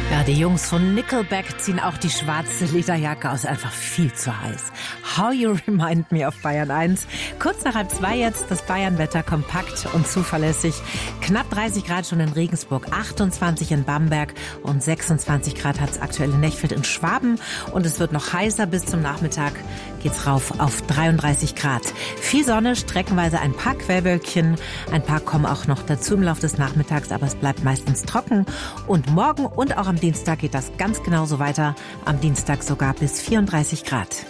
Ja, die Jungs von Nickelback ziehen auch die schwarze Lederjacke aus. Einfach viel zu heiß. How You Remind Me auf Bayern 1. Kurz nach 1:30 jetzt das Bayernwetter kompakt und zuverlässig. Knapp 30 Grad schon in Regensburg, 28 in Bamberg und 26 Grad hat es aktuell in Nechfeld in Schwaben. Und es wird noch heißer bis zum Nachmittag. Geht's rauf auf 33 Grad. Viel Sonne, streckenweise ein paar Quellwölkchen. Ein paar kommen auch noch dazu im Laufe des Nachmittags, aber es bleibt meistens trocken. Und morgen und auch am Dienstag geht das ganz genauso weiter. Am Dienstag sogar bis 34 Grad.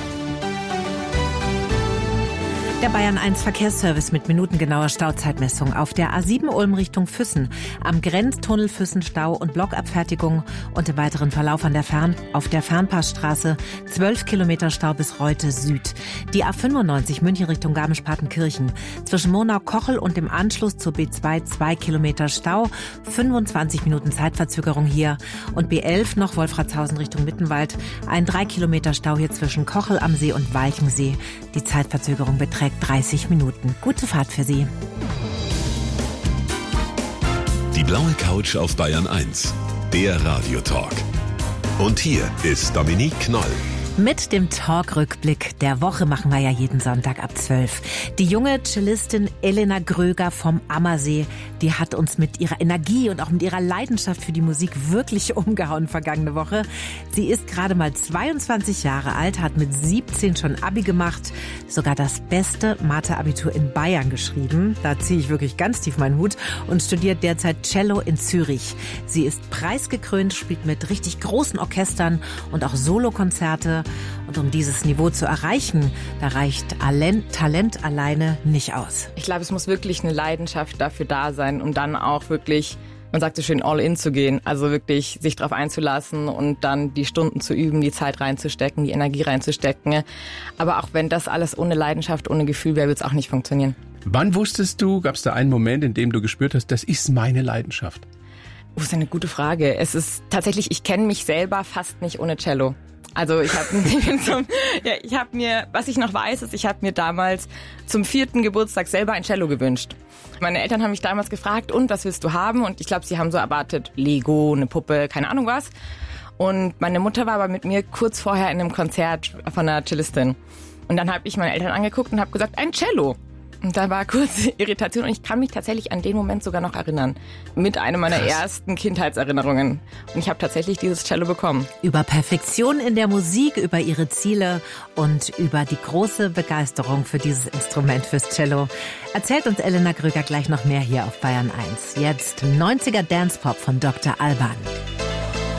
Der Bayern 1 Verkehrsservice mit minutengenauer Stauzeitmessung auf der A7 Ulm Richtung Füssen. Am Grenztunnel Füssen Stau und Blockabfertigung und im weiteren Verlauf auf der Fernpassstraße 12 Kilometer Stau bis Reute Süd. Die A95 München Richtung Garmisch-Partenkirchen. Zwischen Monau-Kochel und dem Anschluss zur B2 2 Kilometer Stau. 25 Minuten Zeitverzögerung hier. Und B11 noch Wolfratshausen Richtung Mittenwald. Ein 3 Kilometer Stau hier zwischen Kochel am See und Walchensee. Die Zeitverzögerung beträgt 30 Minuten. Gute Fahrt für Sie. Die blaue Couch auf Bayern 1. Der Radiotalk. Und hier ist Dominique Knoll. Mit dem Talk-Rückblick der Woche machen wir ja jeden Sonntag ab 12. Die junge Cellistin Elena Gröger vom Ammersee, die hat uns mit ihrer Energie und auch mit ihrer Leidenschaft für die Musik wirklich umgehauen vergangene Woche. Sie ist gerade mal 22 Jahre alt, hat mit 17 schon Abi gemacht, sogar das beste Mathe-Abitur in Bayern geschrieben. Da ziehe ich wirklich ganz tief meinen Hut und studiert derzeit Cello in Zürich. Sie ist preisgekrönt, spielt mit richtig großen Orchestern und auch Solokonzerte. Und um dieses Niveau zu erreichen, da reicht Talent alleine nicht aus. Ich glaube, es muss wirklich eine Leidenschaft dafür da sein, um dann auch wirklich, man sagt so schön, all in zu gehen. Also wirklich sich darauf einzulassen und dann die Stunden zu üben, die Zeit reinzustecken, die Energie reinzustecken. Aber auch wenn das alles ohne Leidenschaft, ohne Gefühl wäre, wird es auch nicht funktionieren. Wann wusstest du, gab es da einen Moment, in dem du gespürt hast, das ist meine Leidenschaft? Das ist eine gute Frage. Es ist tatsächlich, ich kenne mich selber fast nicht ohne Cello. Also was ich noch weiß, ist, ich habe mir damals zum 4. Geburtstag selber ein Cello gewünscht. Meine Eltern haben mich damals gefragt, und was willst du haben? Und ich glaube, sie haben so erwartet, Lego, eine Puppe, keine Ahnung was. Und meine Mutter war aber mit mir kurz vorher in einem Konzert von einer Cellistin. Und dann habe ich meine Eltern angeguckt und habe gesagt, ein Cello. Und da war kurz Irritation und ich kann mich tatsächlich an den Moment sogar noch erinnern. Mit einer meiner ersten Kindheitserinnerungen. Und ich habe tatsächlich dieses Cello bekommen. Über Perfektion in der Musik, über ihre Ziele und über die große Begeisterung für dieses Instrument, fürs Cello, erzählt uns Elena Gröger gleich noch mehr hier auf Bayern 1. Jetzt 90er Dance Pop von Dr. Alban.